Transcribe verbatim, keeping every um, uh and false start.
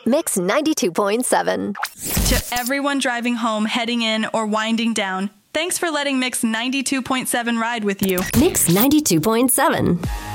Mix ninety-two point seven. To everyone driving home, heading in, or winding down, thanks for letting Mix ninety-two point seven ride with you. Mix ninety-two point seven.